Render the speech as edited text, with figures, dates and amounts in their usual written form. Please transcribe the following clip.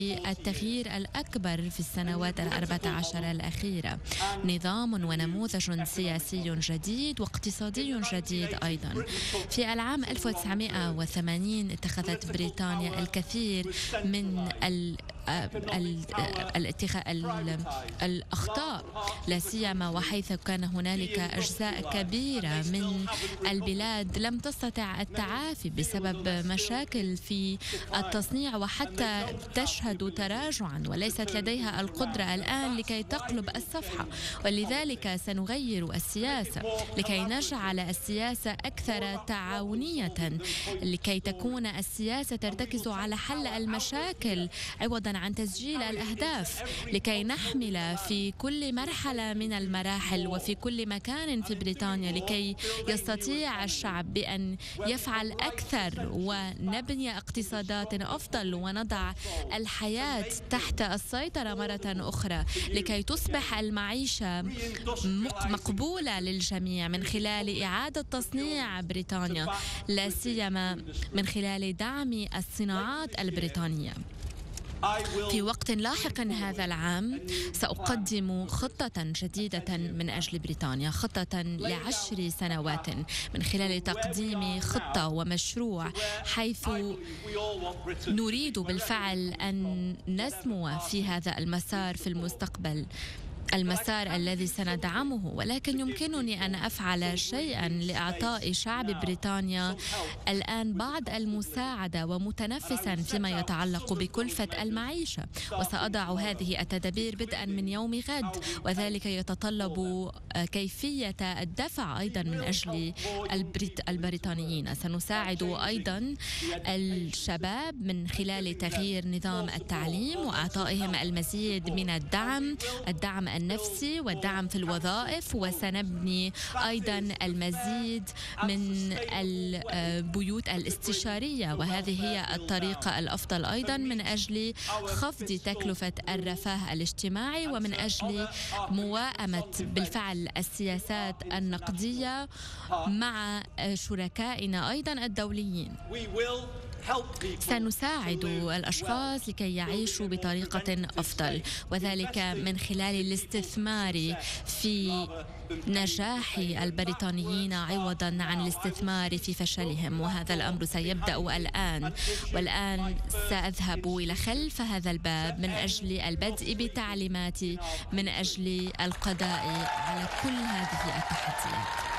التغيير الأكبر في السنوات 14 الأخيرة، نظام ونموذج سياسي جديد واقتصادي جديد أيضا. في العام 1980 اتخذت بريطانيا الكثير من الأخطاء، لا سيما وحيث كان هنالك أجزاء كبيرة من البلاد لم تستطع التعافي بسبب مشاكل في التصنيع، وحتى تشهد تراجعا وليست لديها القدرة الآن لكي تقلب الصفحة. ولذلك سنغير السياسة لكي نجعل السياسة أكثر تعاونية، لكي تكون السياسة ترتكز على حل المشاكل عوضا عن تسجيل الأهداف، لكي نحمل في كل مرحلة من المراحل وفي كل مكان في بريطانيا، لكي يستطيع الشعب بأن يفعل أكثر ونبني اقتصادات أفضل ونضع الحياة تحت السيطرة مرة أخرى، لكي تصبح المعيشة مقبولة للجميع من خلال إعادة تصنيع بريطانيا، لا سيما من خلال دعم الصناعات البريطانية. في وقت لاحق هذا العام سأقدم خطة جديدة من أجل بريطانيا، خطة ل10 سنوات، من خلال تقديم خطة ومشروع حيث نريد بالفعل أن نسمو في هذا المسار في المستقبل، المسار الذي سندعمه. ولكن يمكنني أن أفعل شيئا لإعطاء شعب بريطانيا الآن بعض المساعدة ومتنفسا فيما يتعلق بكلفة المعيشة، وسأضع هذه التدابير بدءا من يوم غد، وذلك يتطلب كيفية الدفع أيضا من أجل البريطانيين. سنساعد أيضا الشباب من خلال تغيير نظام التعليم وإعطائهم المزيد من الدعم النفسي والدعم في الوظائف، وسنبني أيضا المزيد من البيوت الاستشارية، وهذه هي الطريقة الأفضل أيضا من أجل خفض تكلفة الرفاه الاجتماعي ومن أجل موائمة بالفعل السياسات النقدية مع شركائنا أيضا الدوليين. سنساعد الأشخاص لكي يعيشوا بطريقة أفضل، وذلك من خلال الاستثمار في نجاح البريطانيين عوضا عن الاستثمار في فشلهم، وهذا الأمر سيبدأ الآن. والآن سأذهب إلى خلف هذا الباب من أجل البدء بتعليماتي من أجل القضاء على كل هذه التحديات.